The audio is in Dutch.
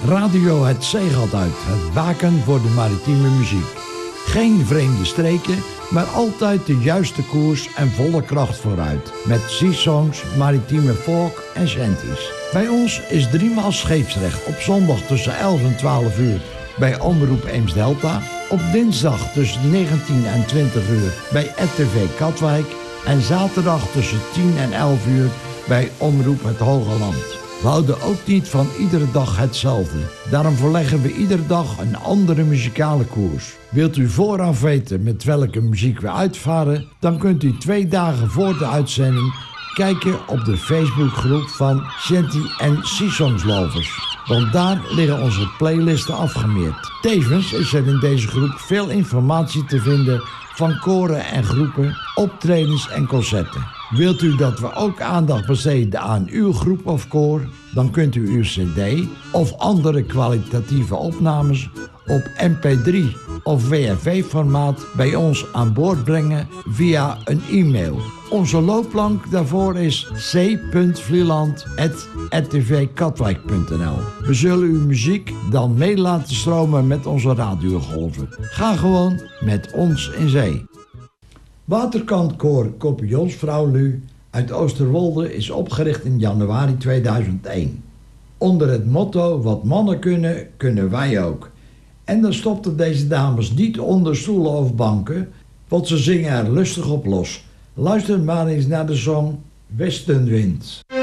Radio Het Zeegat uit, het waken voor de maritieme muziek. Geen vreemde streken, maar altijd de juiste koers en volle kracht vooruit. Met seasongs, maritieme folk en shanties. Bij ons is 3x scheepsrecht op zondag tussen 11 en 12 uur bij Omroep Eems-Delta. Op dinsdag tussen 19 en 20 uur bij RTV Katwijk. En zaterdag tussen 10 en 11 uur bij Omroep Het Hoge Land. We houden ook niet van iedere dag hetzelfde. Daarom verleggen we iedere dag een andere muzikale koers. Wilt u vooraf weten met welke muziek we uitvaren? Dan kunt u 2 dagen voor de uitzending kijken op de Facebookgroep van Shanty en Seasongs Lovers. Want daar liggen onze playlisten afgemeerd. Tevens is er in deze groep veel informatie te vinden van koren en groepen, optredens en concerten. Wilt u dat we ook aandacht besteden aan uw groep of koor? Dan kunt u uw cd of andere kwalitatieve opnames op mp3 of WMV-formaat bij ons aan boord brengen via een e-mail. Onze loopplank daarvoor is c.vlieland@rtvkatwijk.nl. We zullen uw muziek dan mee laten stromen met onze radiogolven. Ga gewoon met ons in zee. Waterkantkoor Kopionsvrouw Lu uit Oosterwolde is opgericht in januari 2001. Onder het motto: wat mannen kunnen, kunnen wij ook. En dan stopten deze dames niet onder stoelen of banken, want ze zingen er lustig op los. Luister maar eens naar de song Westenwind.